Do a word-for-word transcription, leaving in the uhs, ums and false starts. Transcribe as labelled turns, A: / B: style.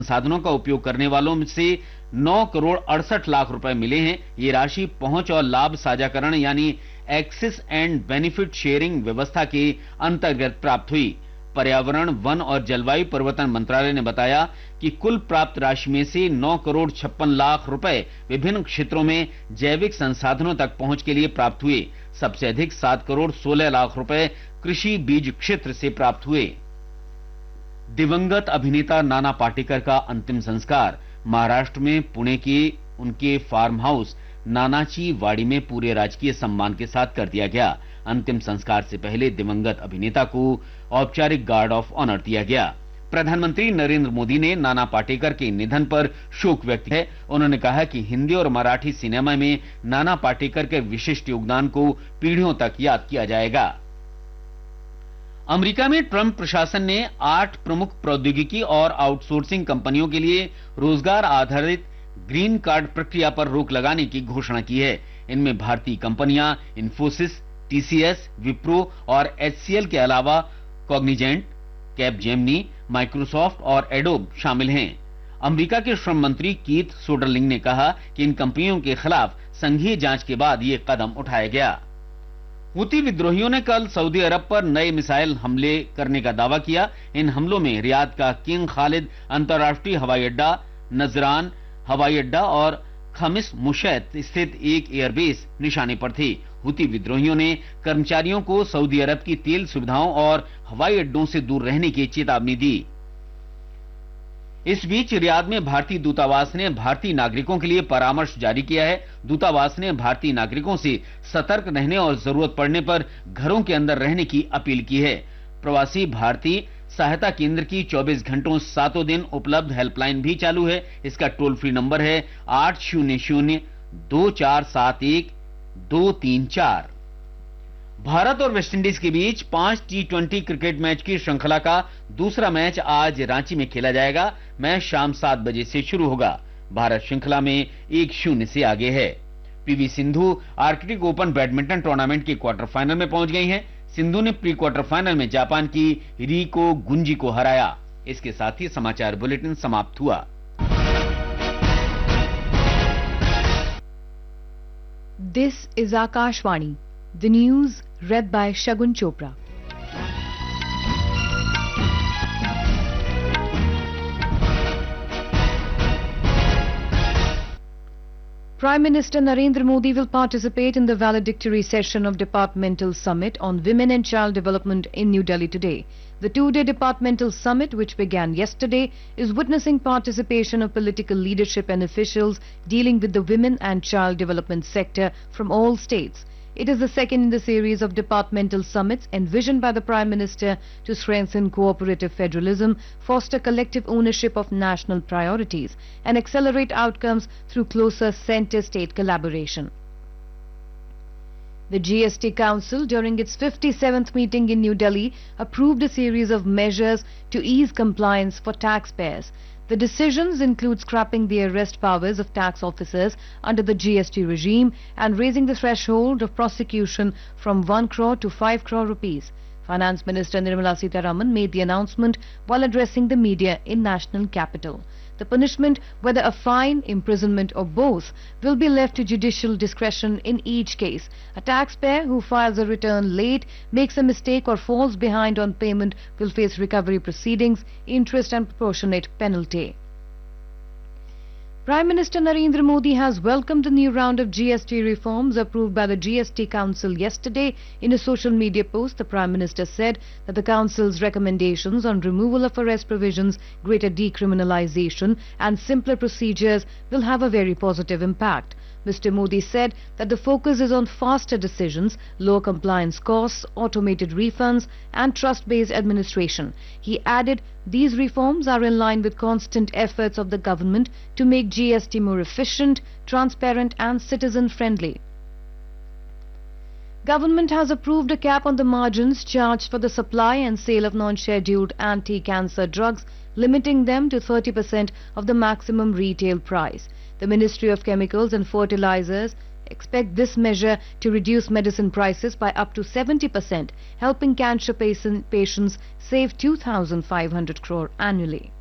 A: संसाधनों का उपयोग करने वालों में से नौ करोड़ अड़सठ लाख रुपए मिले हैं। ये राशि पहुंच और लाभ साझाकरण यानी एक्सेस एंड बेनिफिट शेयरिंग व्यवस्था के अंतर्गत प्राप्त हुई। पर्यावरण, वन और जलवायु परिवर्तन मंत्रालय ने बताया कि कुल प्राप्त राशि में से नौ करोड़ छप्पन लाख रुपए विभिन्न क्षेत्रों में जैविक संसाधनों तक पहुंच के लिए प्राप्त हुए। सबसे अधिक सात करोड़ सोलह लाख रुपए कृषि बीज क्षेत्र से प्राप्त हुए। दिवंगत अभिनेता नाना पाटेकर का अंतिम संस्कार महाराष्ट्र में पुणे के उनके फार्म हाउस नानाची वाड़ी में पूरे राजकीय सम्मान के साथ कर दिया गया। अंतिम संस्कार से पहले दिवंगत अभिनेता को औपचारिक गार्ड ऑफ ऑनर दिया गया। प्रधानमंत्री नरेंद्र मोदी ने नाना पाटेकर के निधन पर शोक व्यक्त किया है। उन्होंने कहा कि हिंदी और मराठी सिनेमा में नाना पाटेकर के विशिष्ट योगदान को पीढ़ियों तक याद किया जाएगा। अमेरिका में ट्रंप प्रशासन ने आठ प्रमुख प्रौद्योगिकी और आउटसोर्सिंग कंपनियों के लिए रोजगार आधारित ग्रीन कार्ड प्रक्रिया पर रोक लगाने की घोषणा की है। इनमें भारतीय कंपनियां इन्फोसिस, टीसीएस, विप्रो और एचसीएल के अलावा कॉग्निजेंट, कैपजेमिनी, माइक्रोसॉफ्ट और एडोब शामिल हैं। अमेरिका के श्रम मंत्री कीथ सोडरलिंग ने कहा कि इन कंपनियों के खिलाफ संघीय जांच के बाद यह कदम उठाया गया। हुती विद्रोहियों ने कल सऊदी अरब पर नए मिसाइल हमले करने का दावा किया। इन हमलों में रियाद का किंग खालिद अंतर्राष्ट्रीय हवाई अड्डा, नजरान हवाई अड्डा और खमिस मुशैत स्थित एक एयरबेस निशाने पर थे। हुती विद्रोहियों ने कर्मचारियों को सऊदी अरब की तेल सुविधाओं और हवाई अड्डों से दूर रहने की चेतावनी दी। इस बीच रियाद में भारतीय दूतावास ने भारतीय नागरिकों के लिए परामर्श जारी किया है। दूतावास ने भारतीय नागरिकों से सतर्क रहने और जरूरत पड़ने पर घरों के अंदर रहने की अपील की है। प्रवासी भारतीय सहायता केंद्र की चौबीस घंटों सातों दिन उपलब्ध हेल्पलाइन भी चालू है। इसका टोल फ्री नंबर है आठ शून्य शून्य दो चार सात एक दो तीन चार। भारत और वेस्टइंडीज के बीच पांच टी ट्वेंटी क्रिकेट मैच की श्रृंखला का दूसरा मैच आज रांची में खेला जाएगा। मैच शाम सात बजे से शुरू होगा। भारत श्रृंखला में एक शून्य से आगे है। PV Sindhu Arctic open badminton tournament के क्वार्टर फाइनल में पहुंच गई हैं। सिंधु ने प्री क्वार्टर फाइनल में जापान की रिको गुंजी को हराया। इसके साथ ही समाचार बुलेटिन समाप्त हुआ।
B: This is Akashvani, the news read by Shagun Chopra. Prime Minister Narendra Modi will participate in the valedictory session of Departmental Summit on Women and Child Development in New Delhi today. The two-day Departmental Summit, which began yesterday, is witnessing participation of political leadership and officials dealing with the women and child development sector from all states. It is the second in the series of departmental summits envisioned by the Prime Minister to strengthen cooperative federalism, foster collective ownership of national priorities, and accelerate outcomes through closer centre-state collaboration. The G S T Council, during its fifty-seventh meeting in New Delhi, approved a series of measures to ease compliance for taxpayers. The decisions include scrapping the arrest powers of tax officers under the G S T regime and raising the threshold of prosecution from one crore to five crore rupees. Finance Minister Nirmala Sitharaman made the announcement while addressing the media in National Capital. The punishment, whether a fine, imprisonment or both, will be left to judicial discretion in each case. A taxpayer who files a return late, makes a mistake or falls behind on payment will face recovery proceedings, interest and proportionate penalty. Prime Minister Narendra Modi has welcomed the new round of G S T reforms approved by the G S T Council yesterday. In a social media post, the Prime Minister said that the Council's recommendations on removal of arrest provisions, greater decriminalization and simpler procedures will have a very positive impact. Mister Modi said that the focus is on faster decisions, lower compliance costs, automated refunds and trust-based administration. He added these reforms are in line with constant efforts of the government to make G S T more efficient, transparent and citizen-friendly. Government has approved a cap on the margins charged for the supply and sale of non-scheduled anti-cancer drugs, limiting them to thirty percent of the maximum retail price. The Ministry of Chemicals and Fertilizers expect this measure to reduce medicine prices by up to seventy percent, helping cancer patients save two thousand five hundred crore annually.